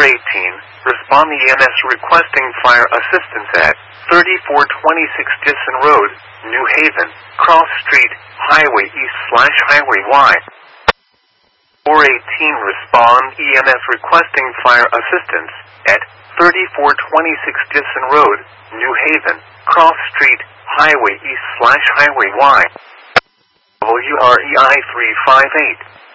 418, respond EMS requesting fire assistance at 3426 Dixon Road, New Haven, Cross Street, Highway East/Highway Y. 418, respond EMS requesting fire assistance at 3426 Dixon Road, New Haven, Cross Street, Highway East/Highway Y. WREI 358.